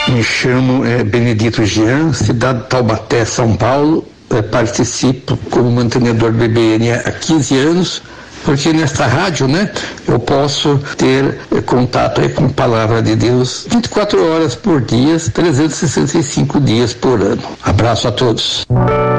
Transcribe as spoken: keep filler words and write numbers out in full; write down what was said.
Me chamo é, Benedito Jean, cidade de Taubaté, São Paulo. É, participo como mantenedor do B B N há quinze anos, porque nesta rádio, né, eu posso ter é, contato aí com a Palavra de Deus vinte e quatro horas por dia, trezentos e sessenta e cinco dias por ano. Abraço a todos.